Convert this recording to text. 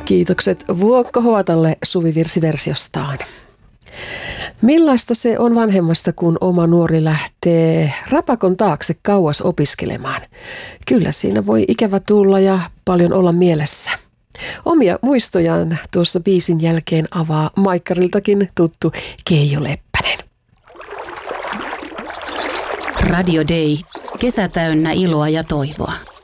Kiitokset Vuokko Hovatalle suvivirsiversiostaan. Millaista se on vanhemmasta, kun oma nuori lähtee rapakon taakse kauas opiskelemaan? Kyllä siinä voi ikävä tulla ja paljon olla mielessä. Omia muistojaan tuossa biisin jälkeen avaa Maikkariltakin tuttu Keijo Leppänen. Radio Day. Kesä täynnä iloa ja toivoa.